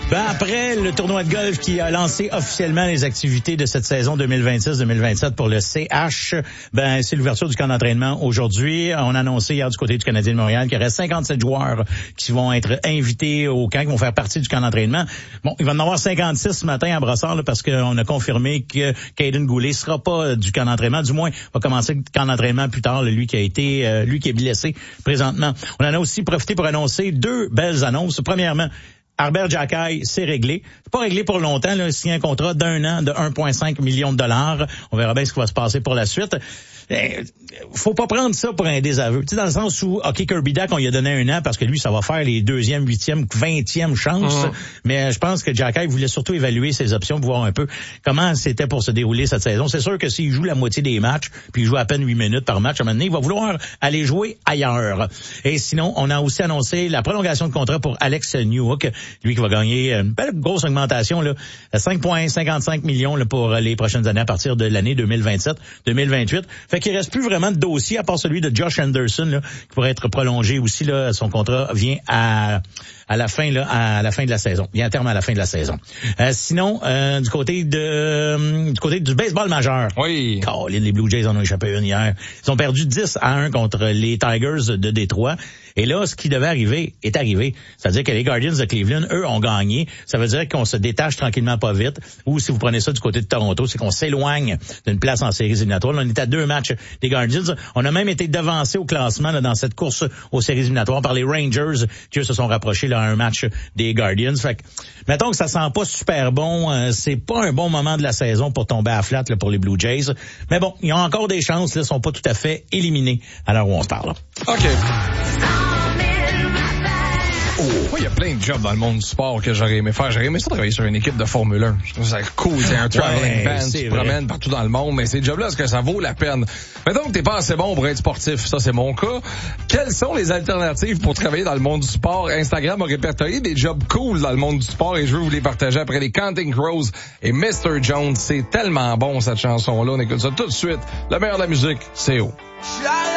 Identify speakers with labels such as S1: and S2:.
S1: Ben après le tournoi de golf qui a lancé officiellement les activités de cette saison 2026-2027 pour le CH, ben c'est l'ouverture du camp d'entraînement aujourd'hui. On a annoncé hier du côté du Canadien de Montréal qu'il y aurait 57 joueurs qui vont être invités au camp, qui vont faire partie du camp d'entraînement. Bon, il va en avoir 56 ce matin à Brossard là, parce qu'on a confirmé que Caden Goulet sera pas du camp d'entraînement, du moins va commencer le camp d'entraînement plus tard, lui qui est blessé présentement. On en a aussi profité pour annoncer deux belles annonces. Premièrement, Arber Xhekaj, c'est réglé. C'est pas réglé pour longtemps, là. Il signe un contrat d'un an de 1,5 million de dollars. On verra bien ce qui va se passer pour la suite. Faut pas prendre ça pour un désaveu. Tu sais, dans le sens où, OK, Kirby Dach, on lui a donné un an parce que lui, ça va faire les 2e, 8e, 20e chances. Mais je pense que Xhekaj voulait surtout évaluer ses options pour voir un peu comment c'était pour se dérouler cette saison. C'est sûr que s'il joue la moitié des matchs, puis il joue à peine 8 minutes par match, à un moment donné, il va vouloir aller jouer ailleurs. Et sinon, on a aussi annoncé la prolongation de contrat pour Alex Newhook, lui qui va gagner une belle grosse augmentation, là, 5,55 millions là, pour les prochaines années à partir de l'année 2027-2028. Fait qu'il reste plus vraiment de dossier à part celui de Josh Anderson là, qui pourrait être prolongé aussi là, son contrat vient à la fin de la saison. Il y a un terme à la fin de la saison. Sinon du côté du baseball majeur.
S2: Oui.
S1: Les Blue Jays en ont échappé une hier. Ils ont perdu 10-1 contre les Tigers de Détroit. Et là, ce qui devait arriver est arrivé. C'est-à-dire que les Guardians de Cleveland, eux, ont gagné. Ça veut dire qu'on se détache tranquillement pas vite. Ou si vous prenez ça du côté de Toronto, c'est qu'on s'éloigne d'une place en séries éliminatoires. Là, on est à 2 matchs des Guardians. On a même été devancé au classement là, dans cette course aux séries éliminatoires par les Rangers qui eux, se sont rapprochés là, à un match des Guardians. Fait que, mettons que ça sent pas super bon. C'est pas un bon moment de la saison pour tomber à flat là, pour les Blue Jays. Mais bon, ils ont encore des chances. Ils sont pas tout à fait éliminés à l'heure où on se parle.
S2: OK. Il y a plein de jobs dans le monde du sport que j'aurais aimé faire. J'aurais aimé ça travailler sur une équipe de Formule 1. Je trouve ça cool. C'est un traveling band. Tu te promènes partout dans le monde. Mais ces jobs-là, est-ce que ça vaut la peine? Mettons que t'es pas assez bon pour être sportif. Ça, c'est mon cas. Quelles sont les alternatives pour travailler dans le monde du sport? Instagram a répertorié des jobs cool dans le monde du sport et je veux vous les partager après les Counting Crows et Mr. Jones. C'est tellement bon, cette chanson-là. On écoute ça tout de suite. Le meilleur de la musique, c'est haut.